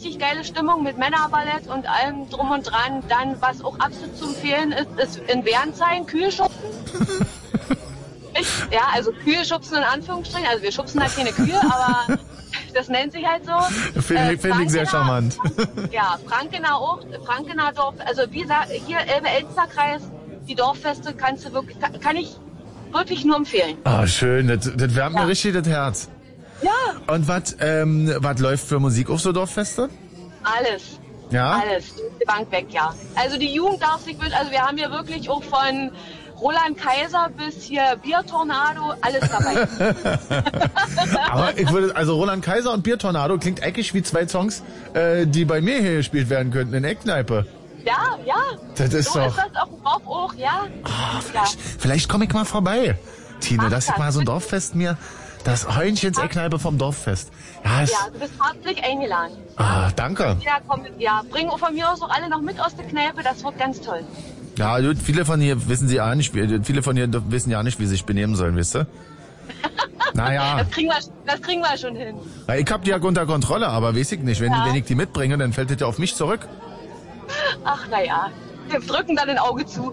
richtig geile Stimmung mit Männerballett und allem drum und dran. Dann, was auch absolut zu empfehlen ist in Bärenzeit Kühe schubsen. Ja, also Kühe schubsen in Anführungsstrichen. Also wir schubsen halt keine Kühe, aber das nennt sich halt so. Finde ich sehr charmant. Ja, Frankenau Dorf. Also wie gesagt, hier Elbe-Elster-Kreis, die Dorffeste kann ich wirklich nur empfehlen. Ah, schön. Das wärmt mir richtig das Herz. Ja. Und was läuft für Musik auf so Dorffeste? Alles. Ja? Alles. Die Bank weg, ja. Also die Jugend darf sich, also wir haben hier wirklich auch von Roland Kaiser bis hier Biertornado, alles dabei. Aber also Roland Kaiser und Biertornado klingt eigentlich wie zwei Songs, die bei mir hier gespielt werden könnten in Eckkneipe. Ja. Das ist so doch. Ist das auch, ja. Vielleicht komme ich mal vorbei, Tine, dass ich mal so ein Dorffest mir, das Heunchen's Eckkneipe vom Dorffest. Ja, du bist herzlich eingeladen. Ah, danke. Bring von mir aus auch alle noch mit aus der Kneipe, das wird ganz toll. Ja, viele von hier wissen ja nicht, wie sie sich benehmen sollen, wisst ihr? Naja. Das kriegen wir schon hin. Ja, ich hab die ja unter Kontrolle, aber weiß ich nicht. Wenn ich die mitbringe, dann fällt das ja auf mich zurück. Ach, naja. Wir drücken dann ein Auge zu.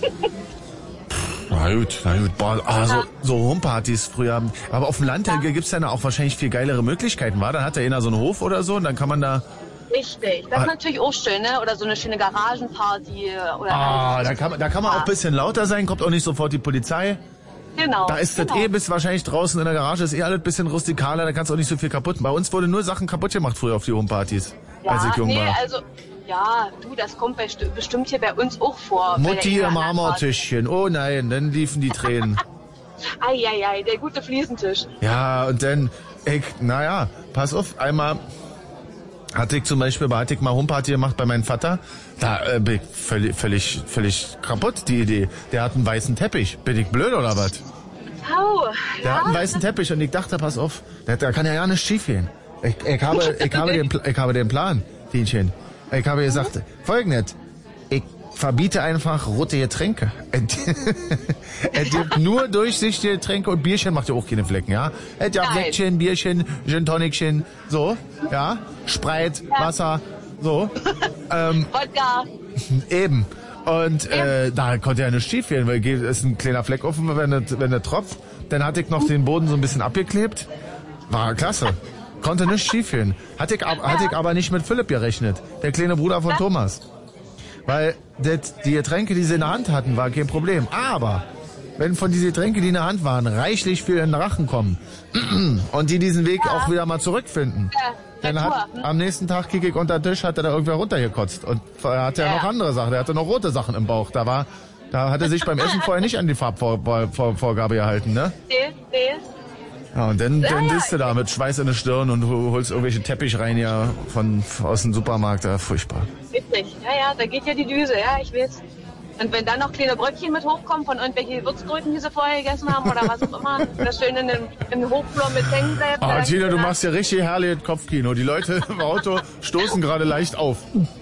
Na gut. Boah, so Homepartys früher. Aber auf dem Land gibt's dann auch wahrscheinlich viel geilere Möglichkeiten, wa? Dann hat da einer so einen Hof oder so und dann kann man da... Richtig, das ist natürlich auch schön, ne? Oder so eine schöne Garagenparty. Oder da kann man auch ein bisschen lauter sein, kommt auch nicht sofort die Polizei. Genau. Da ist das bis wahrscheinlich draußen in der Garage, ist alles ein bisschen rustikaler, da kannst du auch nicht so viel kaputt machen. Bei uns wurde nur Sachen kaputt gemacht früher auf die Homepartys, als ich jung war. Das kommt bestimmt hier bei uns auch vor. Mutti im Marmortischchen, oh nein, dann liefen die Tränen. Eieiei, der gute Fliesentisch. Ja, und dann, pass auf, einmal... Hatte ich mal Homeparty gemacht bei meinem Vater. Da bin ich völlig kaputt, die Idee. Der hat einen weißen Teppich. Bin ich blöd oder was? Der hat einen weißen Teppich und ich dachte, pass auf, da kann ja nicht schief gehen. Ich habe den Plan, Dienchen. Ich habe gesagt, Folgendes. Ich verbiete einfach rote Getränke. Er gibt nur durchsichtige Getränke und Bierchen macht ja auch keine Flecken, ja? Er hat ja Säckchen, Bierchen, Gin Tonicchen, so, ja? Sprite, Wasser, so. Wodka. Eben. Und da konnte ja nichts schief gehen, weil ist ein kleiner Fleck offen, wenn der tropft. Dann hatte ich noch den Boden so ein bisschen abgeklebt. War klasse. Konnte nichts schief gehen. Hatte ich aber nicht mit Philipp gerechnet. Der kleine Bruder von Thomas. Weil die Getränke, die sie in der Hand hatten, war kein Problem. Aber wenn von diesen Getränke, die in der Hand waren, reichlich viel in den Rachen kommen und die diesen Weg auch wieder mal zurückfinden, dann hat am nächsten Tag kick ich unter den Tisch, hat er da irgendwer runtergekotzt. Und er hatte ja noch andere Sachen. Er hatte noch rote Sachen im Bauch. Da hat er sich beim Essen vorher nicht an die Farbvorgabe gehalten, ne? Nee. Ja, und dann bist du da mit Schweiß in der Stirn und holst irgendwelche Teppich rein aus dem Supermarkt. Ja, furchtbar. Richtig. Ja, da geht ja die Düse, ja, ich weiß. Und wenn dann noch kleine Brötchen mit hochkommen von irgendwelchen Gewürzgurken, die sie vorher gegessen haben oder was auch immer, das schön im Hochflur mit hängen bleibt. Ah, Tina, du machst ja richtig herrliches Kopfkino. Die Leute im Auto stoßen gerade leicht auf.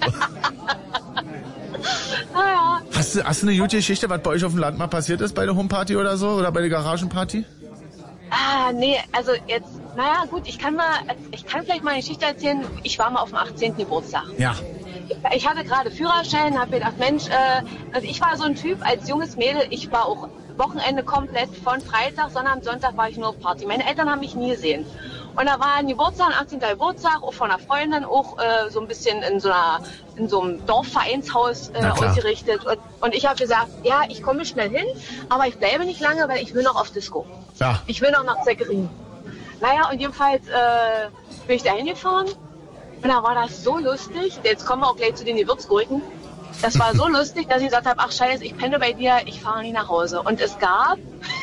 Ja. Hast du eine gute Geschichte, was bei euch auf dem Land mal passiert ist, bei der Homeparty oder so? Oder bei der Garagenparty? Nee, also jetzt, gut, ich kann vielleicht mal eine Geschichte erzählen. Ich war mal auf dem 18. Geburtstag. Ja. Ich hatte gerade Führerschein, habe mir gedacht, Mensch, also ich war so ein Typ als junges Mädel, ich war auch Wochenende komplett von Freitag, Sonnabend, Sonntag war ich nur auf Party. Meine Eltern haben mich nie gesehen. Und da war ein Geburtstag, ein 18. Geburtstag, auch von einer Freundin, auch so ein bisschen in so einem Dorfvereinshaus ausgerichtet. Und ich habe gesagt, ja, ich komme schnell hin, aber ich bleibe nicht lange, weil ich will noch auf Disco. Ja. Ich will noch nach Zeckerin. Und jedenfalls bin ich da hingefahren. Und da war das so lustig. Jetzt kommen wir auch gleich zu den Gewürzgurken. Das war so lustig, dass ich gesagt habe, ach scheiße, ich penne bei dir, ich fahre nicht nach Hause. Und es gab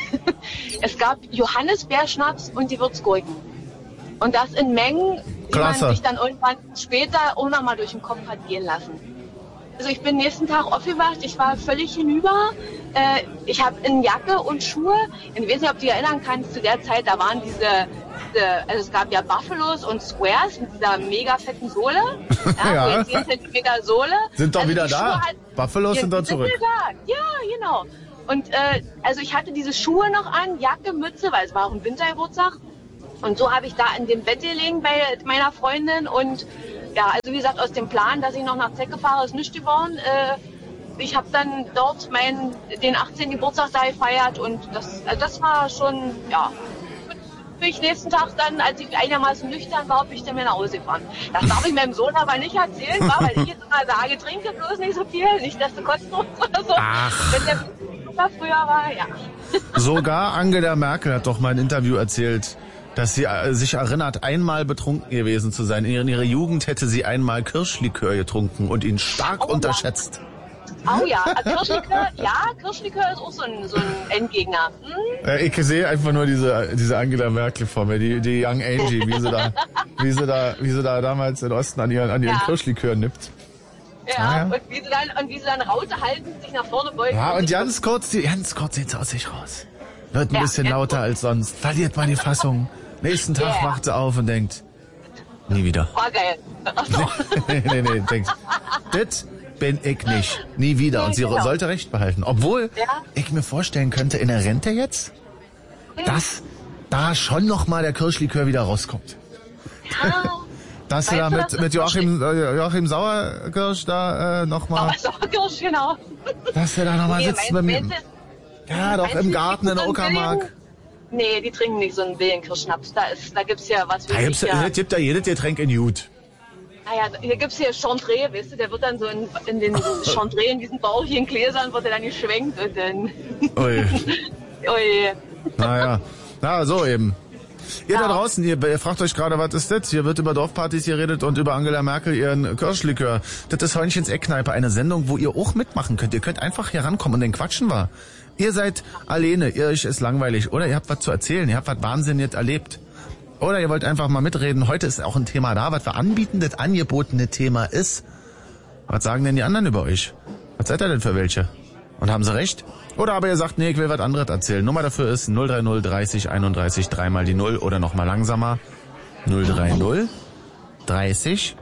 Johannisbeerschnaps und Gewürzgurken. Und das in Mengen, die man sich dann irgendwann später auch noch mal durch den Kopf hat gehen lassen. Also ich bin nächsten Tag aufgewacht, ich war völlig hinüber. Ich habe in Jacke und Schuhe, ich weiß nicht, ob du dich erinnern kannst, zu der Zeit, da waren also es gab ja Buffalos und Squares mit dieser mega fetten Sohle. Ja. 10 cm Sohle. Sind doch wieder da. Buffalos sind da zurück. Ja, genau. Und also ich hatte diese Schuhe noch an, Jacke, Mütze, weil es war auch ein Wintergeburtstag. Und so habe ich da in dem Bett gelegen bei meiner Freundin und ja, also wie gesagt, aus dem Plan, dass ich noch nach Zecke fahre, ist nichts geworden. Ich habe dann dort den 18. Geburtstag da gefeiert und das war schon, ja, bin ich nächsten Tag dann, als ich einigermaßen nüchtern war, bin ich dann wieder nach Hause gefahren. Das darf ich meinem Sohn aber nicht erzählen, weil ich jetzt immer sage, trinke bloß nicht so viel, nicht, dass du kotzen musst oder so. Ach. Wenn der früher war, ja. Sogar Angela Merkel hat doch mal ein Interview erzählt, dass sie sich erinnert, einmal betrunken gewesen zu sein. In ihrer Jugend hätte sie einmal Kirschlikör getrunken und ihn stark unterschätzt. Oh ja, Kirschlikör ist auch so ein Endgegner. Ich sehe einfach nur diese Angela Merkel vor mir, die Young Angie, wie sie da damals in Osten an ihren Kirschlikör nippt. Ja, und wie sie dann Raute halten, sich nach vorne beugen. Ja, und ganz kurz sieht sie aus sich raus. Wird ein bisschen lauter als sonst, verliert mal die Fassung. Nächsten Tag wacht sie auf und denkt, nie wieder. War geil. Ach so. nee, denkt, das bin ich nicht. Nie wieder. Und sie sollte Recht behalten. Obwohl ich mir vorstellen könnte, in der Rente jetzt, dass da schon nochmal der Kirschlikör wieder rauskommt. Ja. Dass du da mit Joachim Sauerkirsch da nochmal... Sauerkirsch, genau. Dass wir da nochmal sitzen bei mir. Ja, doch im Garten in der Uckermark. Nee, die trinken nicht so einen Willen-Kirschschnaps. Da gibt's ja was für Es gibt ja jedes Getränk in Jut. Naja, hier gibt's hier Chantre, weißt du, der wird dann so in den Chantre, in diesen bauchigen Gläsern, wird er dann geschwenkt und dann... Ui. Ui. Naja, so eben. Ihr da draußen, ihr fragt euch gerade, was ist das? Hier wird über Dorfpartys geredet und über Angela Merkel ihren Kirschlikör. Das ist Hörnchens Eckkneipe, eine Sendung, wo ihr auch mitmachen könnt. Ihr könnt einfach hier rankommen und den quatschen wir. Ihr seid alleine, euch ist langweilig oder ihr habt was zu erzählen, ihr habt was Wahnsinniges erlebt. Oder ihr wollt einfach mal mitreden. Heute ist auch ein Thema da, was wir anbieten, das angebotene Thema ist. Was sagen denn die anderen über euch? Was seid ihr denn für welche? Und haben sie recht? Oder aber ihr sagt, nee, ich will was anderes erzählen. Nummer dafür ist 030 30 31 3 mal die 0 oder nochmal langsamer. 030 30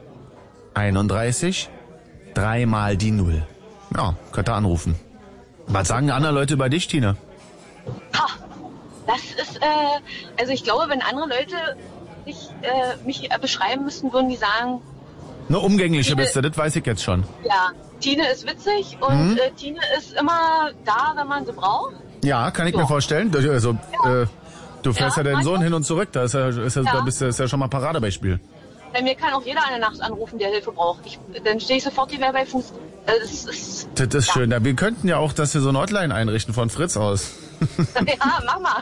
31 3 mal die 0. Ja, könnt ihr anrufen. Was sagen andere Leute über dich, Tine? Das ist, also ich glaube, wenn andere Leute mich beschreiben müssten, würden die sagen... Eine umgängliche bist du, das weiß ich jetzt schon. Ja, Tine ist witzig und Tine ist immer da, wenn man sie braucht. Ja, kann ich mir vorstellen. Also, du fährst ja deinen Sohn hin und zurück, da ist ja schon mal Paradebeispiel. Bei mir kann auch jeder eine Nacht anrufen, der Hilfe braucht. Dann stehe ich sofort wieder bei Fuß. Das ist schön. Ja, wir könnten ja auch, dass wir so eine Hotline einrichten von Fritz aus. Ja, mach mal.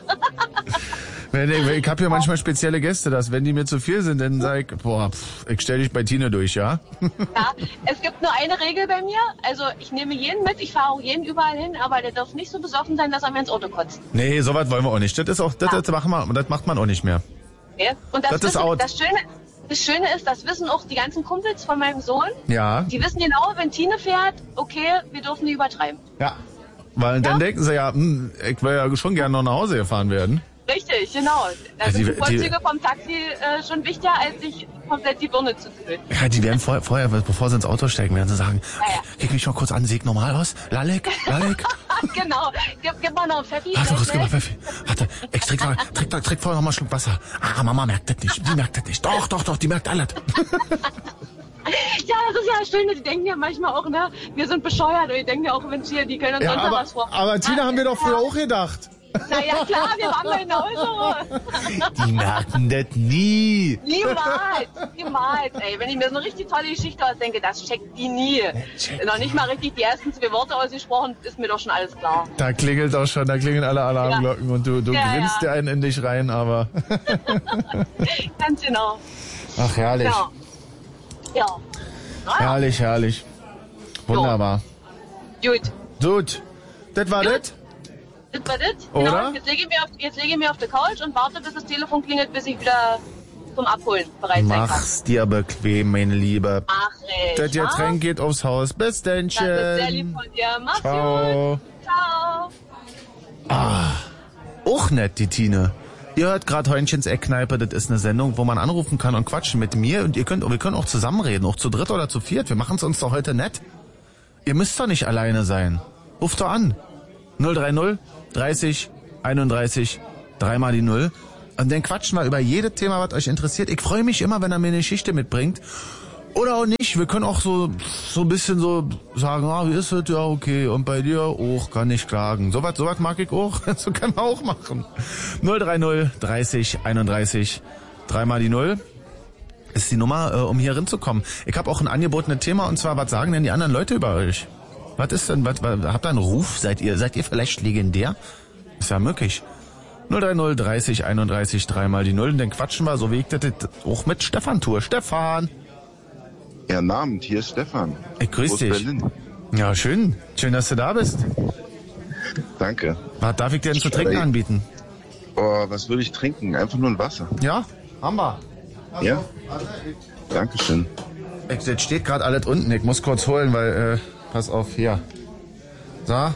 Ich habe hier manchmal spezielle Gäste, dass wenn die mir zu viel sind, dann sag ich, ich stell dich bei Tine durch, ja? Ja, es gibt nur eine Regel bei mir. Also ich nehme jeden mit, ich fahre auch jeden überall hin, aber der darf nicht so besoffen sein, dass er mir ins Auto kotzt. Nee, sowas wollen wir auch nicht. Das macht man auch nicht mehr. Ja. Und das Schöne ist, das wissen auch die ganzen Kumpels von meinem Sohn. Ja. Die wissen genau, wenn Tine fährt, okay, wir dürfen die übertreiben. Ja. Weil dann denken sie ja, ich will ja schon gerne noch nach Hause gefahren werden. Richtig, genau. Da sind die Vorzüge vom Taxi schon wichtiger, als sich komplett die Birne zu füllen. Ja, die werden vorher, bevor sie ins Auto steigen, werden sie sagen, Kick mich mal kurz an, sieht normal aus. Lalek. Genau. Gib mal noch einen Pfeffi. Warte, gib mal Pfeffi. Warte, ich trink vorher noch mal einen Schluck Wasser. Mama merkt das nicht. Die merkt das nicht. Doch, die merkt alles. Ja, das ist ja schön, die denken ja manchmal auch, ne, wir sind bescheuert und die denken ja auch, Mensch, hier, die können uns sonst was vor. Aber Tina, haben wir doch früher auch gedacht. Naja, klar, wir waren mal genauso. Die merken das nie. Niemals. Ey, wenn ich mir so eine richtig tolle Geschichte ausdenke, das checkt die nie. Noch nicht mal richtig die ersten 2 Worte ausgesprochen, ist mir doch schon alles klar. Da klingelt auch schon, da klingeln alle Alarmglocken und du grinst dir einen in dich rein, aber... Ganz genau. Ach, herrlich. Ja. Herrlich. Wunderbar. Gut. Das war das? Das war das? Oder? Genau. Jetzt lege ich mir auf die Couch und warte, bis das Telefon klingelt, bis ich wieder zum Abholen bereit sein kann. Mach's dir bequem, meine Liebe. Mach ich. Das Getränk geht aufs Haus. Bis denn. Das ist sehr lieb von dir. Mach's gut. Ciao. Auch nett, die Tine. Ihr hört gerade Hörnchens Eckkneipe, das ist eine Sendung, wo man anrufen kann und quatschen mit mir und wir können auch zusammenreden, auch zu dritt oder zu viert. Wir machen's uns doch heute nett. Ihr müsst doch nicht alleine sein. Ruft doch an. 030 30 31 3 mal die 0 und dann quatschen wir über jedes Thema, was euch interessiert. Ich freue mich immer, wenn er mir eine Geschichte mitbringt Oder auch nicht. Wir können auch so ein bisschen so sagen, wie ist es? Ja, okay. Und bei dir auch, kann nicht klagen. So was mag ich auch. So können wir auch machen. 030 30 31 3 die 0 ist die Nummer, um hier hinzukommen. Ich habe auch ein angebotene Thema, und zwar, was sagen denn die anderen Leute über euch? Was ist denn, habt ihr einen Ruf? Seid ihr vielleicht legendär? Ist ja möglich. 030 30 31 3 die 0. Und dann quatschen wir, so wie ich das auch mit Stefan tue. Stefan! Ja, Abend, hier ist Stefan. Ich grüß dich. Berlin. Ja, schön, dass du da bist. Danke. Was darf ich dir denn zu trinken anbieten? Oh, was würde ich trinken? Einfach nur ein Wasser. Ja, haben wir. Ja? Dankeschön. Jetzt steht gerade alles unten. Ich muss kurz holen, weil, pass auf, hier. So.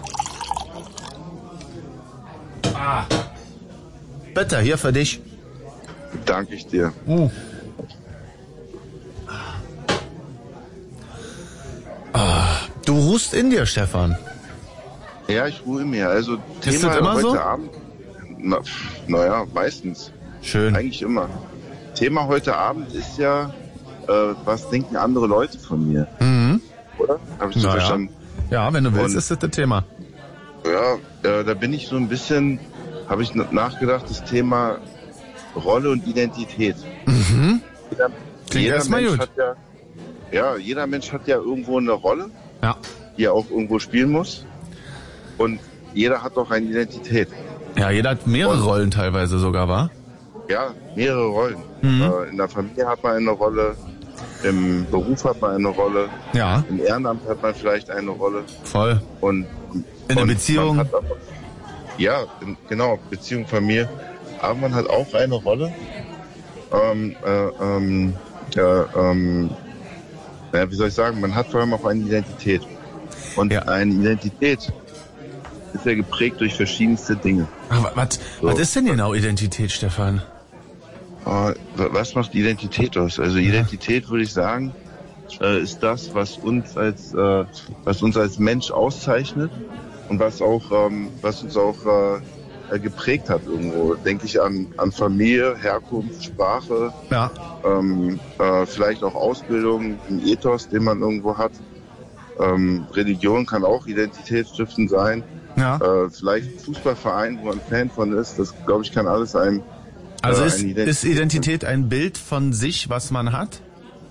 Bitte, hier für dich. Danke ich dir. Du ruhst in dir, Stefan. Ja, ich ruhe mir. Also Ist Thema das immer heute so? Abend. Naja, meistens. Schön. Eigentlich immer. Thema heute Abend ist ja, was denken andere Leute von mir? Mhm. Oder? Habe ich so verstanden? Ja, wenn du willst, Und- ist das das Thema. Ja, da bin ich so ein bisschen, habe ich nachgedacht, das Thema Rolle und Identität. Mhm. Jeder, Klingt jeder erstmal Mensch gut. hat ja, jeder Mensch hat ja irgendwo eine Rolle, Ja. die er auch irgendwo spielen muss. Und jeder hat auch eine Identität. Ja, jeder hat mehrere Rollen teilweise sogar, wa? Ja, mehrere Rollen. Mhm. In der Familie hat man eine Rolle, im Beruf hat man eine Rolle, Ja, im Ehrenamt hat man vielleicht eine Rolle. voll. Und In der und Beziehung. man hat aber, ja, genau, Beziehung, Familie. Aber man hat auch eine Rolle. Wie soll ich sagen? Man hat vor allem auch eine Identität. Und Ja. eine Identität ist ja geprägt durch verschiedenste Dinge. Aber was ist denn genau Identität, Stefan? Was macht Identität aus? Also Identität, würde ich sagen, ist das, was uns als Mensch auszeichnet und was uns auch geprägt hat irgendwo. Denke ich an Familie, Herkunft, Sprache, Ja. vielleicht auch Ausbildung, ein Ethos, den man irgendwo hat. Religion kann auch identitätsstiftend sein. Ja. Vielleicht ein Fußballverein, wo man Fan von ist. Das, glaube ich, kann alles einem. Also eine ist Identität ein Bild von sich, was man hat?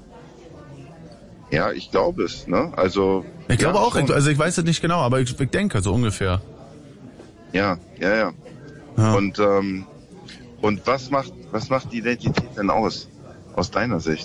Ja, ich glaube es. Ne? Also Ich glaube ja, auch. schon. Also ich weiß es nicht genau, aber ich denke so ungefähr. Ja. Ja. Und was macht die Identität denn aus deiner Sicht?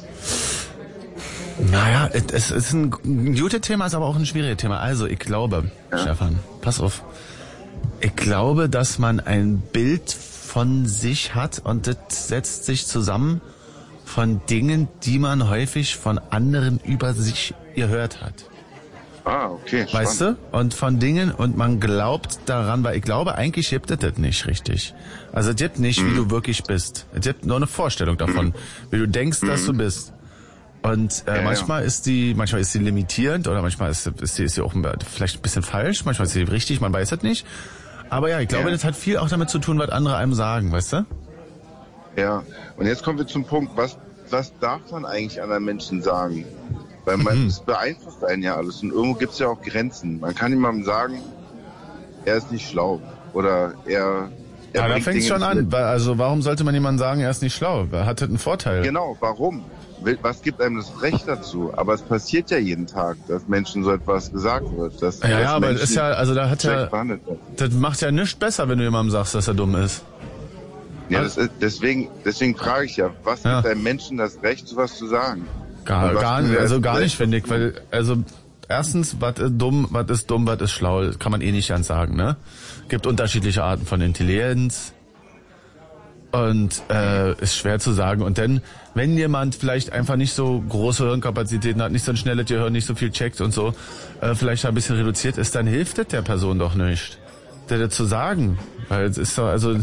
Naja, es ist ein gutes Thema, ist aber auch ein schwieriges Thema. Also ich glaube, Stefan, pass auf. Ich glaube, dass man ein Bild von sich hat und das setzt sich zusammen von Dingen, die man häufig von anderen über sich gehört hat. Okay. Weißt du? Und von Dingen, und man glaubt daran, weil ich glaube, eigentlich gibt es das nicht richtig. Also es gibt nicht, wie du wirklich bist. Es gibt nur eine Vorstellung davon, wie du denkst, dass du bist. Und manchmal ist sie limitierend oder manchmal ist sie auch vielleicht ein bisschen falsch, manchmal ist sie richtig, man weiß es nicht. Aber ja, ich glaube, das hat viel auch damit zu tun, was andere einem sagen, weißt du? Ja. Und jetzt kommen wir zum Punkt, was darf man eigentlich anderen Menschen sagen? Weil es beeinflusst einen ja alles und irgendwo gibt es ja auch Grenzen. Man kann jemandem sagen, er ist nicht schlau oder er Ja, da bringt fängt es Dinge schon an. mit. Also warum sollte man jemandem sagen, er ist nicht schlau? Er hat einen Vorteil. Genau, warum? Was gibt einem das Recht dazu? Aber es passiert ja jeden Tag, dass Menschen so etwas gesagt wird. Dass Ja, aber Menschen das ist ja, also da hat schlecht ja, behandelt werden. das macht ja nichts besser, wenn du jemandem sagst, dass er dumm ist. Ja, deswegen frage ich ja, was gibt einem Menschen das Recht, sowas zu sagen? Gar Recht? nicht, finde ich, weil, also, erstens, was ist dumm, was ist schlau, das kann man eh nicht ganz sagen, ne? Gibt unterschiedliche Arten von Intelligenz und, ist schwer zu sagen. Und dann, wenn jemand vielleicht einfach nicht so große Hirnkapazitäten hat, nicht so ein schnelles Gehirn, nicht so viel checkt und so, vielleicht ein bisschen reduziert ist, dann hilft es der Person doch nicht, das zu sagen. Weil es ist doch, also,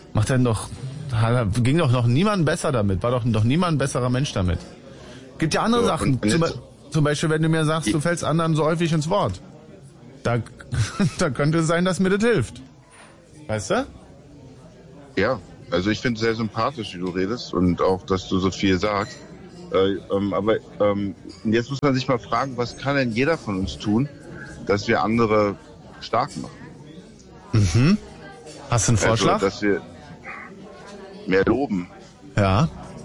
ging doch noch niemand besser damit, war doch niemand ein besserer Mensch damit. Gibt ja andere Sachen. Zum Beispiel, wenn du mir sagst, du fällst anderen so häufig ins Wort. Da könnte es sein, dass mir das hilft. Weißt du? Ja, also ich finde es sehr sympathisch, wie du redest und auch, dass du so viel sagst. Aber jetzt muss man sich mal fragen, was kann denn jeder von uns tun, dass wir andere stark machen? Mhm. Hast du einen Vorschlag? Also, dass wir mehr loben. Ja.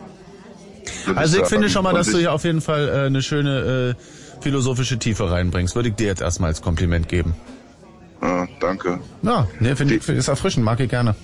Also ich finde schon mal, dass du hier auf jeden Fall eine schöne philosophische Tiefe reinbringst. Würde ich dir jetzt erstmal als Kompliment geben. Ah, danke. Ja, nee, finde ich, ist erfrischend, mag ich gerne.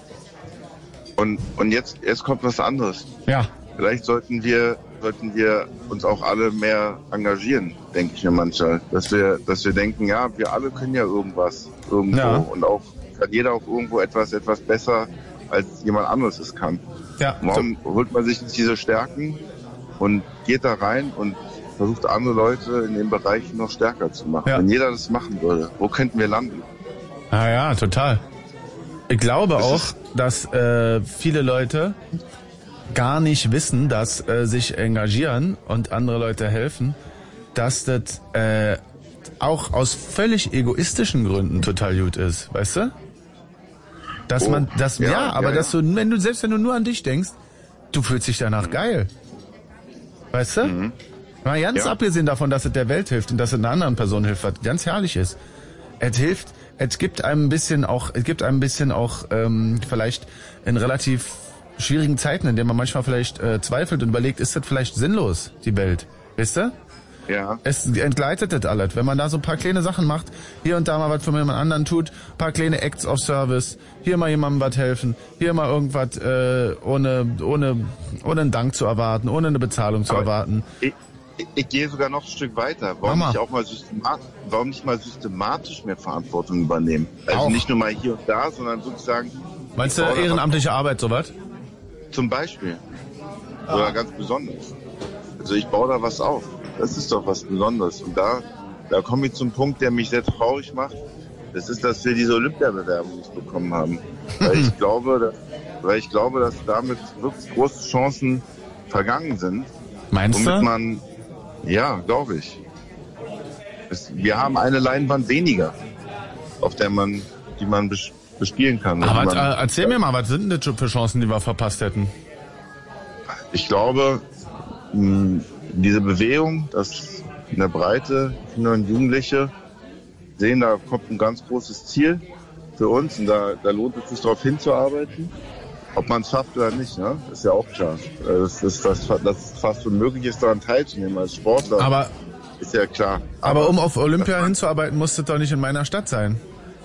Und jetzt kommt was anderes. Ja. Vielleicht sollten wir uns auch alle mehr engagieren, denke ich mir manchmal. Dass wir denken, ja, wir alle können ja irgendwas irgendwo. Ja. Und auch kann jeder auch irgendwo etwas besser, als jemand anderes es kann. Ja. Warum holt man sich nicht diese Stärken und geht da rein und versucht andere Leute in den Bereichen noch stärker zu machen? Ja. Wenn jeder das machen würde, wo könnten wir landen? Ah ja, total. Ich glaube auch, dass viele Leute gar nicht wissen, dass sich engagieren und andere Leute helfen, dass das auch aus völlig egoistischen Gründen total gut ist, weißt du? Dass man das dass du, wenn du nur an dich denkst, du fühlst dich danach geil. Weißt du? Mhm. Mal ganz abgesehen davon, dass es der Welt hilft und dass es einer anderen Person hilft, was ganz herrlich ist. Es gibt einem ein bisschen auch vielleicht in relativ schwierigen Zeiten, in denen man manchmal vielleicht zweifelt und überlegt, ist das vielleicht sinnlos, die Welt? Weißt du? Ja. Es entgleitet das alles. Wenn man da so ein paar kleine Sachen macht, hier und da mal was für jemand anderen tut, ein paar kleine Acts of Service, hier mal jemandem was helfen, hier mal irgendwas ohne einen Dank zu erwarten, ohne eine Bezahlung zu erwarten. Ich gehe sogar noch ein Stück weiter. Warum nicht mal systematisch mehr Verantwortung übernehmen? Also auch. Nicht nur mal hier und da, sondern sozusagen... Meinst du ehrenamtliche Arbeit, sowas? Zum Beispiel. Oder ganz besonders. Also ich baue da was auf. Das ist doch was Besonderes. Und da komme ich zum Punkt, der mich sehr traurig macht. Das ist, dass wir diese Olympiabewerbung nicht bekommen haben. Weil ich glaube, dass damit wirklich große Chancen vergangen sind. Meinst du? Ja, glaube ich. Wir haben eine Leinwand weniger, auf der die man bespielen kann. Aber erzähl mir mal, was sind denn das für Chancen, die wir verpasst hätten? Ich glaube, diese Bewegung, dass in der Breite Kinder und Jugendliche sehen, da kommt ein ganz großes Ziel für uns und da lohnt es sich darauf hinzuarbeiten. Ob man es schafft oder nicht, ne? Ist ja auch klar. Dass es fast unmöglich ist, daran teilzunehmen als Sportler. Aber ist ja klar. Aber um auf Olympia hinzuarbeiten, muss das doch nicht in meiner Stadt sein.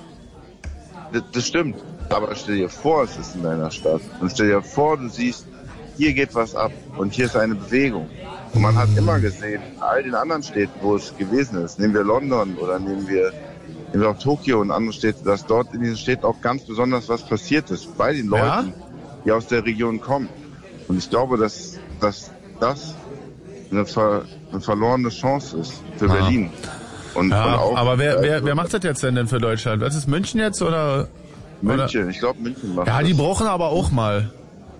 Das stimmt. Aber stell dir vor, es ist in deiner Stadt. Und stell dir vor, du siehst, hier geht was ab und hier ist eine Bewegung. Und man hat immer gesehen, in all den anderen Städten, wo es gewesen ist, nehmen wir London oder nehmen wir auch Tokio und andere Städte, dass dort in diesen Städten auch ganz besonders was passiert ist bei den Leuten, die aus der Region kommen. Und ich glaube, dass das eine verlorene Chance ist für Berlin. Und auch, aber wer macht das jetzt denn für Deutschland? Was ist München jetzt oder? München, ich glaube München macht das. Ja, die brauchen aber auch mal.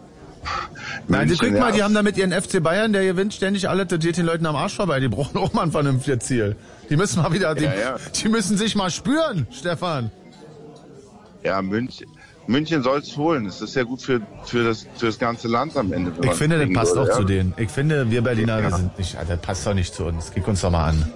Nein, guck mal, die haben da mit ihren FC Bayern, der gewinnt ständig alles, das geht den Leuten am Arsch vorbei. Die brauchen auch mal ein vernünftiges Ziel. Die müssen mal wieder, die müssen sich mal spüren, Stefan. Ja, München soll's holen. Das ist ja gut für das ganze Land am Ende. Ich finde, das passt auch zu denen. Ich finde, wir Berliner, wir sind nicht, das passt doch nicht zu uns. Guck uns doch mal an.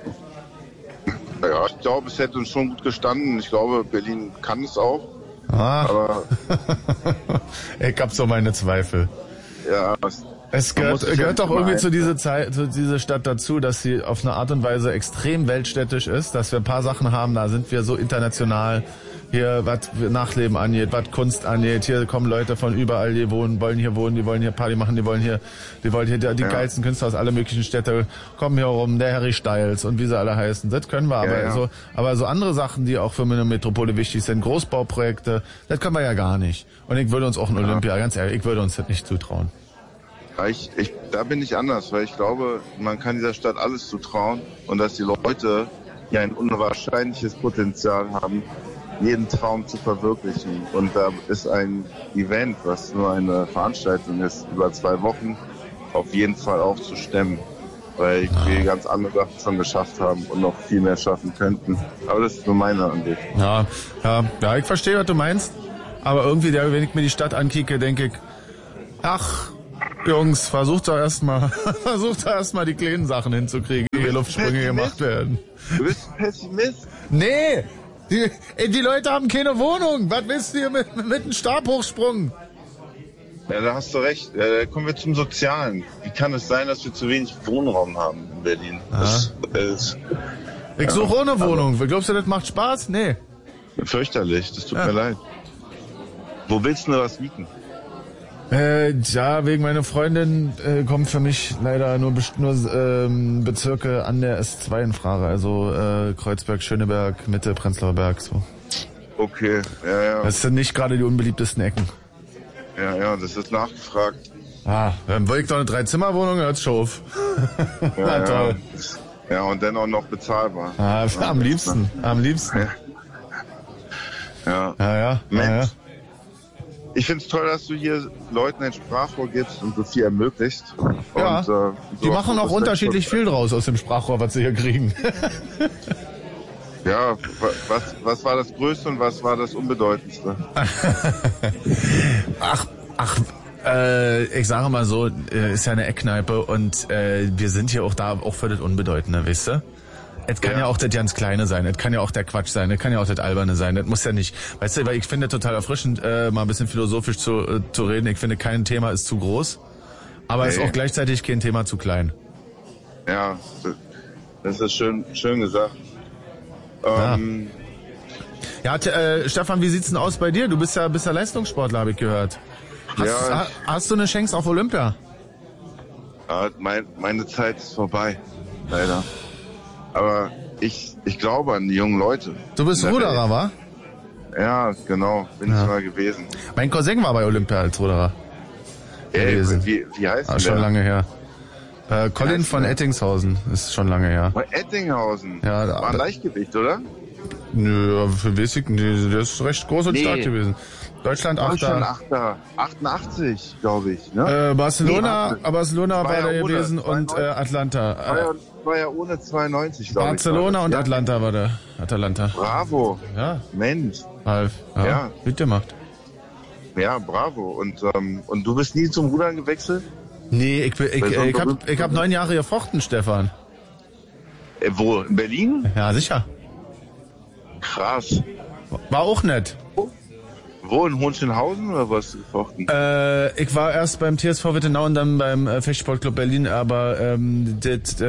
Ja, ich glaube, es hätte uns schon gut gestanden. Ich glaube, Berlin kann es auch. Aber ich hab so meine Zweifel. Ja, es gehört doch irgendwie zu dieser Stadt dazu, dass sie auf eine Art und Weise extrem weltstädtisch ist, dass wir ein paar Sachen haben, da sind wir so international. Hier, was Nachleben angeht, was Kunst angeht, hier kommen Leute von überall, die wollen hier Party machen, die wollen hier die geilsten Künstler aus alle möglichen Städte kommen hier rum, der Harry Styles und wie sie alle heißen. Das können wir, aber so andere Sachen, die auch für eine Metropole wichtig sind, Großbauprojekte, das können wir ja gar nicht. Und ich würde uns auch in Olympia, ganz ehrlich, ich würde uns das nicht zutrauen. Ja, da bin ich anders, weil ich glaube, man kann dieser Stadt alles zutrauen und dass die Leute hier ein unwahrscheinliches Potenzial haben, jeden Traum zu verwirklichen. Und da ist ein Event, was nur eine Veranstaltung ist, über 2 Wochen, auf jeden Fall auch zu stemmen. Weil wir ganz andere Sachen schon geschafft haben und noch viel mehr schaffen könnten. Aber das ist nur meine Ansicht. Ja, ich verstehe, was du meinst. Aber irgendwie, wenn ich mir die Stadt ankicke, denke ich, ach, Jungs, versucht doch erstmal die kleinen Sachen hinzukriegen, die hier Luftsprünge gemacht werden. Du bist ein Pessimist? Nee! Die Leute haben keine Wohnung. Was willst du hier mit einem Stabhochsprung? Ja, da hast du recht. Da kommen wir zum Sozialen. Wie kann es sein, dass wir zu wenig Wohnraum haben in Berlin? Ich suche ohne Wohnung. Glaubst du, das macht Spaß? Nee. Fürchterlich, das tut mir leid. Wo willst du was mieten? Ja, wegen meiner Freundin kommen für mich leider nur Bezirke an der S2 in Frage. Also Kreuzberg, Schöneberg, Mitte, Prenzlauer Berg. So. Okay, ja. Das sind nicht gerade die unbeliebtesten Ecken. Ja, das ist nachgefragt. Dann wollte ich doch eine 3-Zimmer-Wohnung, hört's schon auf. Ja, toll. Ja, und dann auch noch bezahlbar. Am liebsten. Ja. Mensch. Ich finde es toll, dass du hier Leuten ein Sprachrohr gibst und so viel ermöglicht. Ja, und, die machen auch unterschiedlich viel draus aus dem Sprachrohr, was sie hier kriegen. Ja, was war das Größte und was war das Unbedeutendste? Ich sage mal so, ist ja eine Eckkneipe und wir sind hier auch da auch für das Unbedeutende, weißt du? Es kann ja auch das ganz Kleine sein, es kann ja auch der Quatsch sein, es kann ja auch das Alberne sein, das muss ja nicht, weißt du, weil ich finde total erfrischend, mal ein bisschen philosophisch zu reden. Ich finde, kein Thema ist zu groß, aber es ist auch gleichzeitig kein Thema zu klein. Ja, das ist schön gesagt. Stefan, wie sieht's denn aus bei dir? Du bist ja Leistungssportler, habe ich gehört. Hast du eine Chance auf Olympia? Meine Zeit ist vorbei, leider. Aber ich glaube an die jungen Leute. Du bist Ruderer, wa? Ja, genau. Bin ich mal gewesen. Mein Cousin war bei Olympia als Ruderer. Wie heißt der? Schon lange her. Colin von Ettingshausen ist schon lange her. Von Ettinghausen? Ja, war ein Leichtgewicht, oder? Nö, für Wesig, der ist recht groß und stark gewesen. Deutschland 88, glaube ich. Ne? Barcelona war der gewesen und Atlanta. War ja ohne 92, glaube ich. Barcelona und Atlanta war der. Atalanta. Bravo. Ja. Mensch. Ralf. Ja. Gut gemacht. Ja, bravo. Und du bist nie zum Rudern gewechselt? Nee, ich hab 9 Jahre gefochten, Stefan. Wo? In Berlin? Ja, sicher. Krass. War auch nett. Wo, in Hohenschönhausen oder was gefochten? Ich war erst beim TSV Wittenau und dann beim Fechtsportclub Berlin, aber das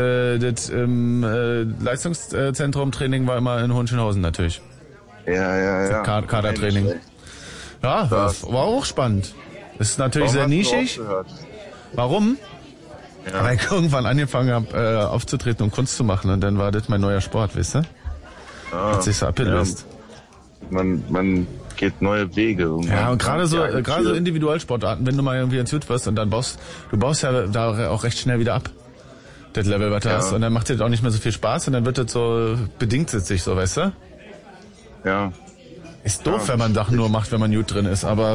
Leistungszentrum Training war immer in Hohenschönhausen natürlich. Ja. Kadertraining. Ja, war auch spannend. Ist natürlich sehr nischig. Warum? Ja. Weil ich irgendwann angefangen habe aufzutreten und Kunst zu machen und dann war das mein neuer Sport, weißt du? Hat sich so abgelöst. Ja. Man geht neue Wege. Ja, und gerade so Individualsportarten, wenn du mal irgendwie ins Süd wirst und dann du baust ja da auch recht schnell wieder ab, das Level, was du hast. Und dann macht dir das auch nicht mehr so viel Spaß und dann wird das so, bedingt es sich so, weißt du? Ja. Ist doof, wenn man Sachen nur macht, wenn man gut drin ist, aber...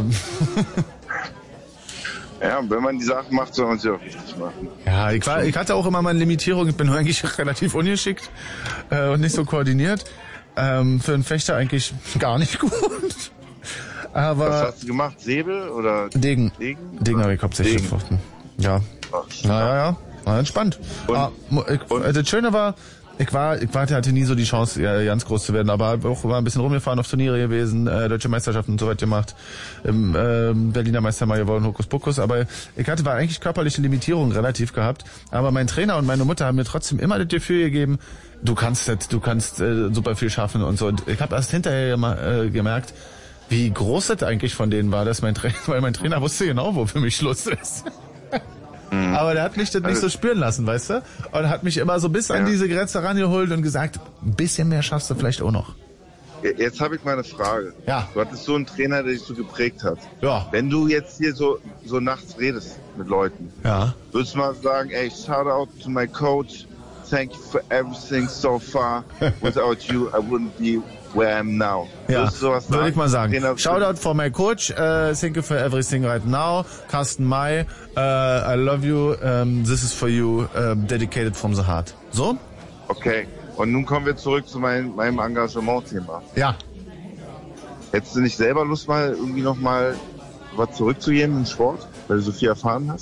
Ja, wenn man die Sachen macht, soll man sie auch richtig machen. Ja, ich hatte auch immer meine Limitierung, ich bin eigentlich relativ ungeschickt und nicht so koordiniert. Für einen Fechter eigentlich gar nicht gut. Aber was hast du gemacht? Säbel oder Degen habe ich hauptsächlich gefochten. Ja. Ja. War entspannt. Das Schöne war, ich hatte nie so die Chance, ganz groß zu werden, aber auch mal ein bisschen rumgefahren, auf Turniere gewesen, deutsche Meisterschaften und so weit gemacht, Berliner Meister mal geworden, Hokuspokus, aber war eigentlich körperliche Limitierung relativ gehabt, aber mein Trainer und meine Mutter haben mir trotzdem immer das Gefühl gegeben, du kannst super viel schaffen und so. Und ich habe erst hinterher gemerkt, wie groß das eigentlich von denen war, weil mein Trainer wusste genau, wo für mich Schluss ist. Aber der hat mich das nicht so spüren lassen, weißt du? Und hat mich immer so bis an diese Grenze rangeholt und gesagt, ein bisschen mehr schaffst du vielleicht auch noch. Jetzt habe ich mal eine Frage. Ja. Du hattest so einen Trainer, der dich so geprägt hat. Ja. Wenn du jetzt hier so nachts redest mit Leuten, würdest du mal sagen, ey, shout out to my coach, thank you for everything so far. Without you, I wouldn't be where I am now. Ja, würde ich mal sagen. Shoutout for my coach, thank you for everything right now. Carsten May, I love you, this is for you, dedicated from the heart. So? Okay, und nun kommen wir zurück zu meinem Engagement-Thema. Ja. Hättest du nicht selber Lust, mal irgendwie noch mal was zurückzugeben im Sport, weil du so viel erfahren hast?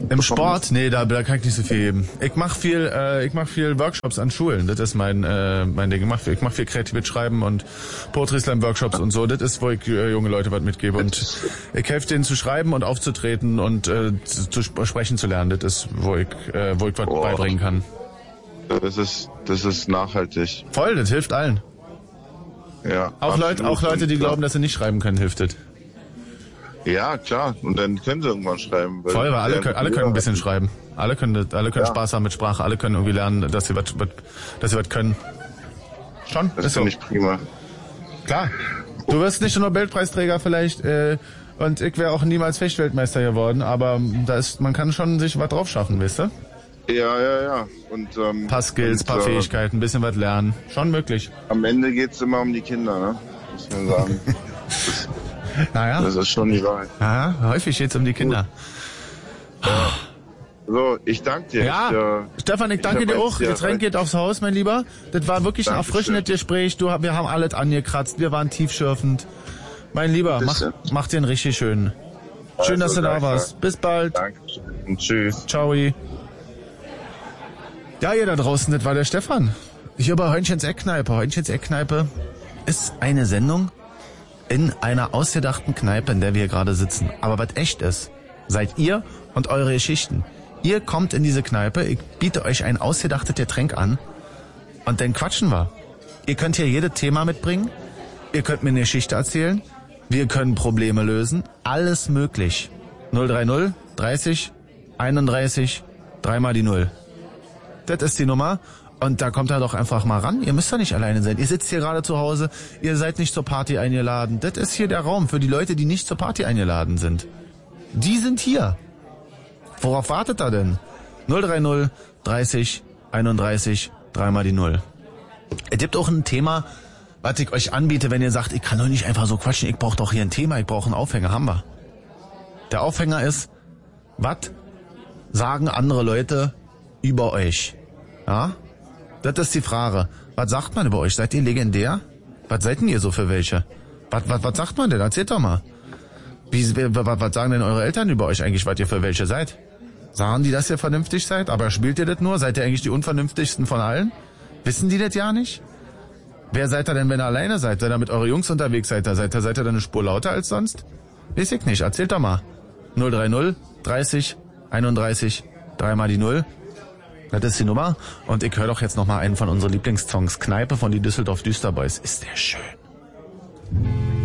Im Sport? Nee, da kann ich nicht so viel geben. Ich mach viel Workshops an Schulen. Das ist mein Ding. Ich mach viel kreatives Schreiben und Poetry Slam Workshops und so. Das ist, wo ich junge Leute was mitgebe. Und ich helfe denen zu schreiben und aufzutreten und zu sprechen zu lernen. Das ist, wo ich was beibringen kann. Das ist nachhaltig. Voll, das hilft allen. Ja. Auch Leute, die glauben, dass sie nicht schreiben können, hilft das. Ja, klar. Und dann können sie irgendwann schreiben. Voll, weil alle können ein bisschen schreiben. Alle können Spaß haben mit Sprache. Alle können irgendwie lernen, dass sie was können. Schon? Das ist finde so. ich prima. Klar. Du wirst nicht nur Nobelpreisträger vielleicht, und ich wäre auch niemals Fechtweltmeister geworden, aber man kann schon sich was drauf schaffen, weißt du? Ja. Und, paar Skills, paar Fähigkeiten, ein bisschen was lernen. Schon möglich. Am Ende geht's immer um die Kinder, ne? Muss man sagen. Naja. Das ist schon die Wahrheit. Ja, häufig geht's um die Kinder. So, ich danke dir. Ja, Stefan, ich danke dir auch. Getränk geht aufs Haus, mein Lieber. Das war wirklich ein erfrischendes Gespräch. Wir haben alles angekratzt. Wir waren tiefschürfend. Mein Lieber, mach dir einen richtig schönen. Schön, dass du da warst. Bis bald. Dankeschön. Und tschüss. Ciao. Ja, ihr da draußen, das war der Stefan. Hier bei Heunchen's Eckkneipe. Heunchen's Eckkneipe ist eine Sendung in einer ausgedachten Kneipe, in der wir gerade sitzen. Aber was echt ist, seid ihr und eure Geschichten. Ihr kommt in diese Kneipe, ich biete euch ein ausgedachtes Getränk an und dann quatschen wir. Ihr könnt hier jedes Thema mitbringen, ihr könnt mir eine Geschichte erzählen, wir können Probleme lösen, alles möglich. 030 30 31 3 mal die 0. Das ist die Nummer. Und da kommt er doch einfach mal ran. Ihr müsst doch nicht alleine sein. Ihr sitzt hier gerade zu Hause. Ihr seid nicht zur Party eingeladen. Das ist hier der Raum für die Leute, die nicht zur Party eingeladen sind. Die sind hier. Worauf wartet er denn? 030 30 31 3 mal die 0. Es gibt auch ein Thema, was ich euch anbiete, wenn ihr sagt, ich kann doch nicht einfach so quatschen. Ich brauche doch hier ein Thema. Ich brauche einen Aufhänger. Haben wir. Der Aufhänger ist, was sagen andere Leute über euch? Ja? Das ist die Frage. Was sagt man über euch? Seid ihr legendär? Was seid denn ihr so für welche? Was sagt man denn? Erzählt doch mal. Was sagen denn eure Eltern über euch eigentlich, was ihr für welche seid? Sagen die, dass ihr vernünftig seid? Aber spielt ihr das nur? Seid ihr eigentlich die unvernünftigsten von allen? Wissen die das ja nicht? Wer seid ihr denn, wenn ihr alleine seid? Wenn ihr mit euren Jungs unterwegs seid, seid ihr dann eine Spur lauter als sonst? Weiß ich nicht. Erzählt doch mal. 030 30 31 3 mal die 0. Das ist die Nummer. Und ich höre doch jetzt noch mal einen von unseren Lieblingssongs. Kneipe von die Düsseldorf Düsterboys. Ist der schön.